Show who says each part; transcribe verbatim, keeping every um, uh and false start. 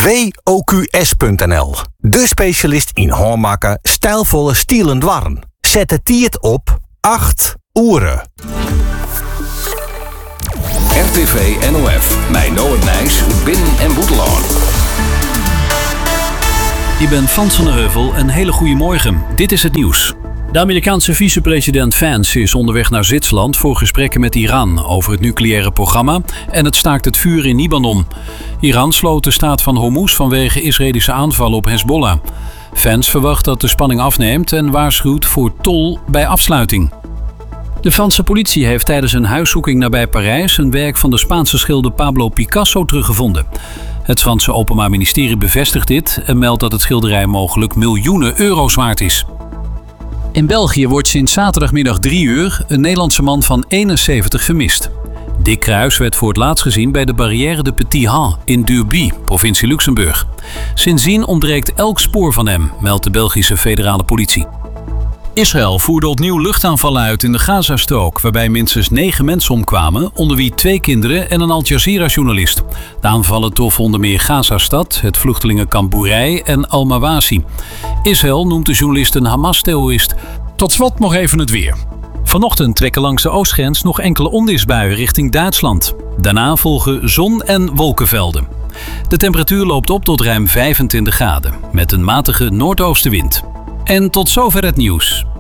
Speaker 1: W O Q S punt N L. De specialist in hoormaken, stijlvolle stielend warm. Zet het tiert op acht oeren.
Speaker 2: R T V N O F, mij Noord Nijs, Binnen en Boeteloon.
Speaker 3: Ik ben Frans van der Heuvel. Een hele goede morgen. Dit is het nieuws. De Amerikaanse vicepresident Vance is onderweg naar Zwitserland voor gesprekken met Iran over het nucleaire programma en het staakt het vuur in Libanon. Iran sloot de staat van Hormuz vanwege Israëlische aanvallen op Hezbollah. Vance verwacht dat de spanning afneemt en waarschuwt voor tol bij afsluiting. De Franse politie heeft tijdens een huiszoeking nabij Parijs een werk van de Spaanse schilder Pablo Picasso teruggevonden. Het Franse Openbaar Ministerie bevestigt dit en meldt dat het schilderij mogelijk miljoenen euro's waard is. In België wordt sinds zaterdagmiddag drie uur een Nederlandse man van eenenzeventig vermist. Dick Kruis werd voor het laatst gezien bij de barrière de Petit Han in Durby, provincie Luxemburg. Sindsdien ontbreekt elk spoor van hem, meldt de Belgische federale politie. Israël voerde opnieuw luchtaanvallen uit in de Gazastrook, waarbij minstens negen mensen omkwamen, onder wie twee kinderen en een Al Jazeera-journalist. De aanvallen troffen onder meer Gazastad, het vluchtelingenkamp Bourei en Al-Mawasi. Israël noemt de journalist een Hamas-terrorist. Tot slot nog even het weer. Vanochtend trekken langs de oostgrens nog enkele onweersbuien richting Duitsland. Daarna volgen zon- en wolkenvelden. De temperatuur loopt op tot ruim vijfentwintig graden, met een matige noordoostenwind. En tot zover het nieuws.